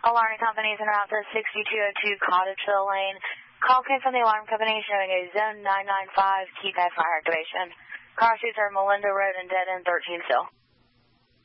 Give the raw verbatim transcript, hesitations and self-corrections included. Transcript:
Alarm company is en route to sixty-two oh two Cottageville Lane. Call came from the alarm company showing a zone nine nine five keypad fire activation. Car seats are Melinda Road and dead end thirteen still.